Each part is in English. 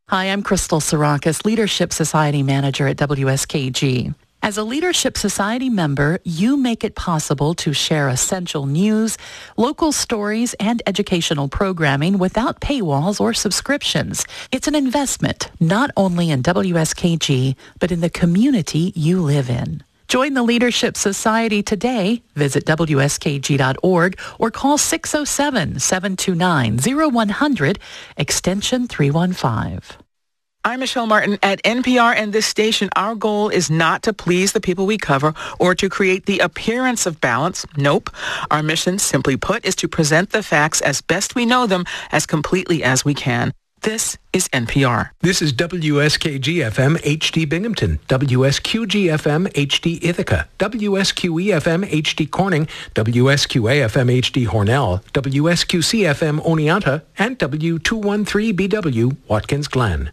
Hi, I'm Crystal Sarakas, Leadership Society Manager at WSKG. As a Leadership Society member, you make it possible to share essential news, local stories, and educational programming without paywalls or subscriptions. It's an investment, not only in WSKG, but in the community you live in. Join the Leadership Society today. Visit WSKG.org or call 607-729-0100, extension 315. I'm Michelle Martin at NPR and this station. Our goal is not to please the people we cover or to create the appearance of balance. Nope. Our mission, simply put, is to present the facts as best we know them as completely as we can. This is NPR. This is WSKG-FM HD Binghamton, WSQG-FM HD Ithaca, WSQE-FM HD Corning, WSQA-FM HD Hornell, WSQC-FM Oneonta, and W213BW Watkins Glen.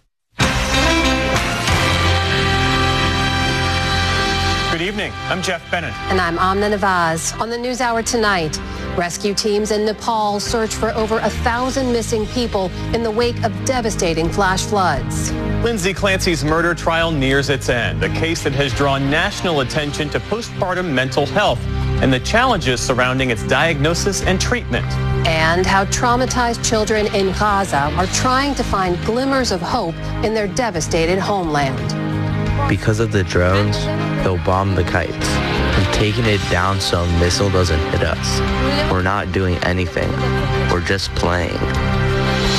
Good evening. I'm Jeff Bennett. And I'm Amna Nawaz. On the NewsHour tonight, rescue teams in Nepal search for over 1,000 missing people in the wake of devastating flash floods. Lindsay Clancy's murder trial nears its end, a case that has drawn national attention to postpartum mental health and the challenges surrounding its diagnosis and treatment. And how traumatized children in Gaza are trying to find glimmers of hope in their devastated homeland. Because of the drones, they'll bomb the kites. I'm taking it down so a missile doesn't hit us. We're not doing anything. We're just playing.